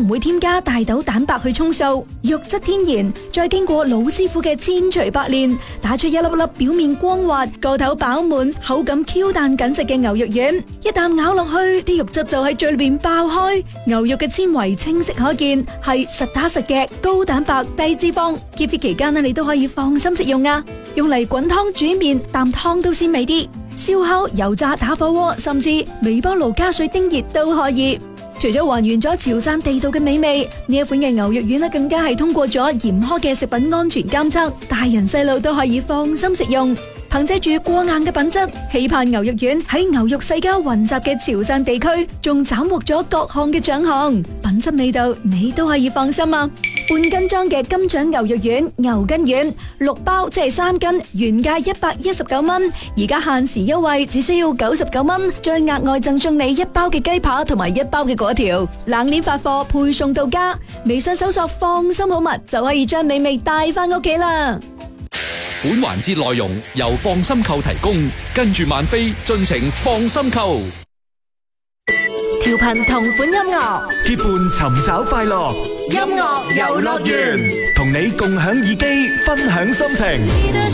唔會添加大豆蛋白去沖塑，肉質天然，再經過老師傅嘅千錘百煉，打出一粒粒表面光滑、個頭飽滿、口感 Q 彈緊實嘅牛肉丸。一啖咬落去，啲肉汁就喺嘴裏邊爆開，牛肉嘅纖維清晰可見，係實打實嘅高蛋白低脂肪。結婚期間你都可以放心食用啊！用嚟滾湯煮麵，啖湯都鮮味啲。燒烤、油炸、打火鍋，甚至微波爐加水叮熱都可以。除咗還原咗潮汕地道嘅美味，呢一款嘅牛肉丸更加係通過咗嚴苛嘅食品安全監測，大人細路都可以放心食用。憑借住過硬嘅品質，期盼牛肉丸喺牛肉世家混雜嘅潮汕地區，仲斬獲咗各項嘅獎項，品質味道你都可以放心啊！半斤裝嘅金獎牛肉丸、牛筋丸6包，即係3斤，原價119蚊，而家限時優惠，只需要99蚊，再額外贈送你1包嘅雞扒同埋1包嘅果條，冷鏈發貨配送到家。微信搜索放心好物就可以將美味帶翻屋企啦。 本環節內容由放心購提供，跟住萬飛盡情放心購。 調頻同款音樂， 結伴尋找快樂， 音樂遊樂園， 同你共享耳機，分享心情。